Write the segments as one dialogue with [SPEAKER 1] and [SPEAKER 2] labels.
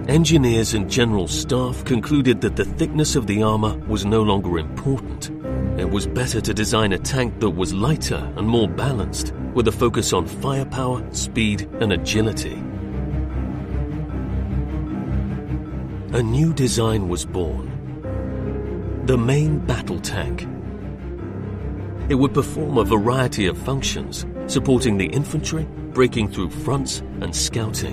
[SPEAKER 1] engineers and general staff concluded that the thickness of the armor was no longer important. It was better to design a tank that was lighter and more balanced, with a focus on firepower, speed, and agility. A new design was born. The main battle tank. It would perform a variety of functions, supporting the infantry, breaking through fronts, and scouting.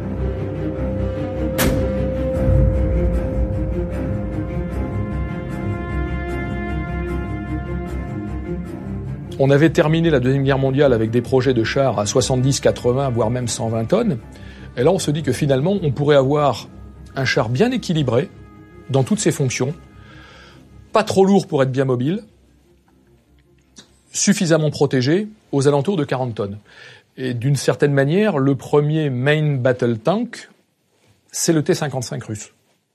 [SPEAKER 2] On avait terminé la Deuxième Guerre mondiale avec des projets de chars à 70, 80, voire même 120 tonnes. Et là, on se dit que finalement, on pourrait avoir un char bien équilibré dans toutes ses fonctions, pas trop lourd pour être bien mobile, suffisamment protégé, aux alentours de 40 tonnes. Et d'une certaine manière, le premier main battle tank, c'est le T-55 russe.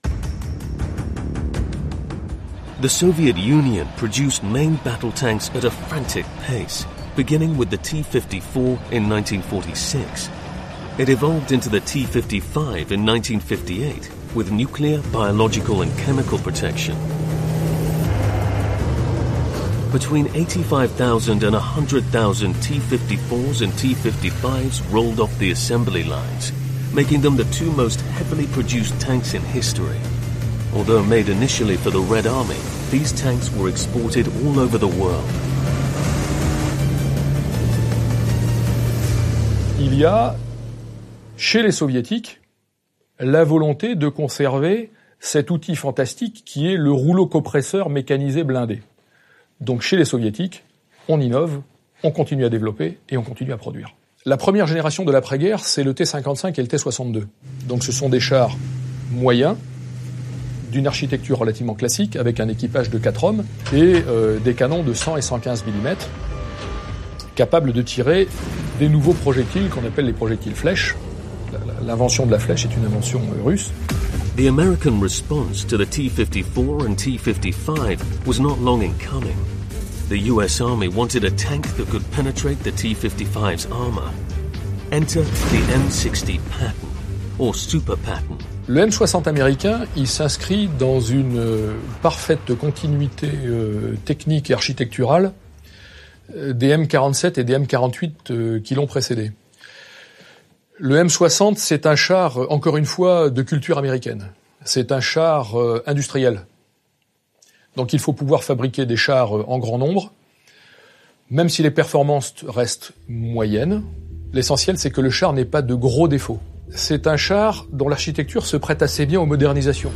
[SPEAKER 1] The Soviet Union produced main battle tanks at a frantic pace, beginning with the T-54 in 1946. It evolved into the T-55 in 1958, with nuclear, biological and chemical protection. Between 85,000 and 100,000 T-54s and T-55s rolled off the assembly lines, making them the two most heavily produced tanks in history. Although made initially for the Red Army, these tanks were exported all over the world.
[SPEAKER 2] Il y a, chez les Soviétiques, la volonté de conserver cet outil fantastique qui est le rouleau compresseur mécanisé blindé. Donc chez les Soviétiques, on innove, on continue à développer et on continue à produire. La première génération de l'après-guerre, c'est le T-55 et le T-62. Donc ce sont des chars moyens, d'une architecture relativement classique, avec un équipage de 4 hommes et des canons de 100 et 115 mm, capables de tirer des nouveaux projectiles qu'on appelle les projectiles flèches. L'invention de la flèche est une invention russe.
[SPEAKER 1] The American response to the T-54 and T-55 was not long in coming. The US Army wanted a tank that could penetrate the T-55's armor. Enter the M60 Patton, or Super Patton.
[SPEAKER 2] Le M60 américain, il s'inscrit dans une parfaite continuité technique et architecturale des M47 et des M48 qui l'ont précédé. Le M60, c'est un char, encore une fois, de culture américaine. C'est un char industriel. Donc il faut pouvoir fabriquer des chars en grand nombre. Même si les performances restent moyennes, l'essentiel, c'est que le char n'ait pas de gros défauts. C'est un char dont l'architecture se prête assez bien aux modernisations.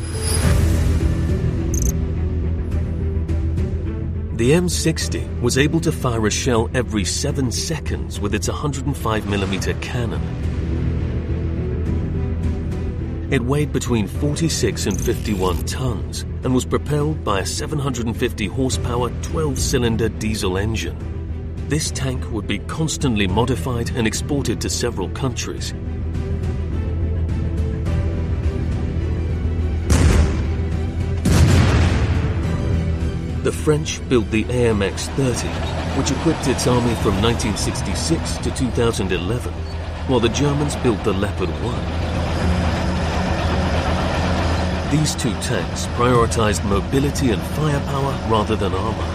[SPEAKER 1] The M60 was able to fire a shell every 7 seconds with its 105mm cannon. It weighed between 46 and 51 tons and was propelled by a 750 horsepower 12-cylinder diesel engine. This tank would be constantly modified and exported to several countries. The French built the AMX-30, which equipped its army from 1966 to 2011, while the Germans built the Leopard 1. These two tanks prioritized mobility and firepower rather than armor.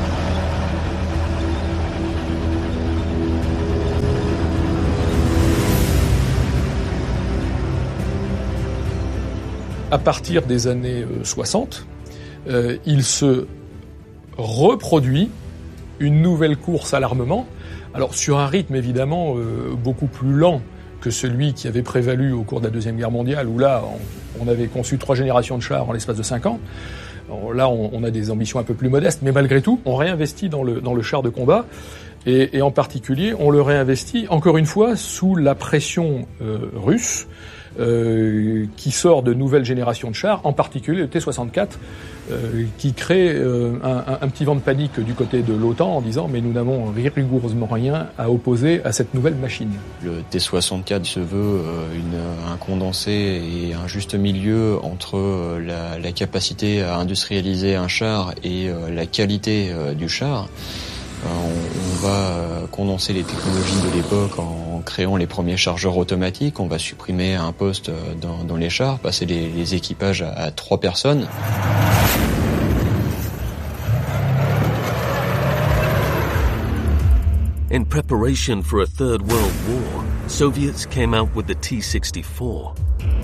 [SPEAKER 2] À partir des années 60, il se reproduit une nouvelle course à l'armement, alors sur un rythme évidemment beaucoup plus lent que celui qui avait prévalu au cours de la Deuxième Guerre mondiale, où là on avait conçu 3 générations de chars en l'espace de 5 ans. Alors là on a des ambitions un peu plus modestes, mais malgré tout on réinvestit dans le char de combat, et en particulier on le réinvestit encore une fois sous la pression russe, qui sort de nouvelles générations de chars, en particulier le T-64, qui crée un petit vent de panique du côté de l'OTAN en disant « mais nous n'avons rigoureusement rien à opposer à cette nouvelle machine ».
[SPEAKER 3] Le T-64 se veut un condensé et un juste milieu entre la capacité à industrialiser un char et la qualité du char. On va condenser les technologies de l'époque en créant les premiers chargeurs automatiques. On va supprimer un poste dans les chars, passer les équipages à 3 personnes.
[SPEAKER 1] In preparation for a Third World War, Soviets came out with the T-64.